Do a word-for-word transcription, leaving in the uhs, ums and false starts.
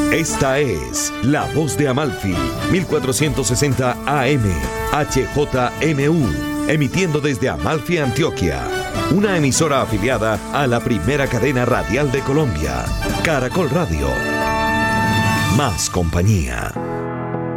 Esta es La Voz de Amalfi, mil cuatrocientos sesenta A M, H J M U, emitiendo desde Amalfi, Antioquia. Una emisora afiliada a la primera cadena radial de Colombia, Caracol Radio. Más compañía.